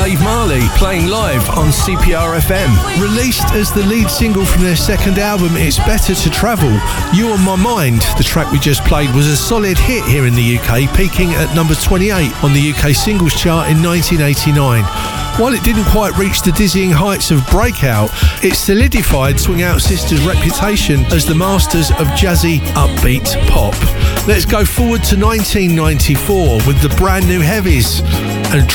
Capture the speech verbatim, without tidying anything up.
Dave Marley, playing live on C P R F M. Released as the lead single from their second album, It's Better to Travel, You On My Mind, the track we just played, was a solid hit here in the U K, peaking at number twenty-eight on the U K singles chart in nineteen eighty-nine. While it didn't quite reach the dizzying heights of Breakout, it solidified Swing Out Sisters' reputation as the masters of jazzy, upbeat pop. Let's go forward to nineteen ninety-four with the brand new Heavies.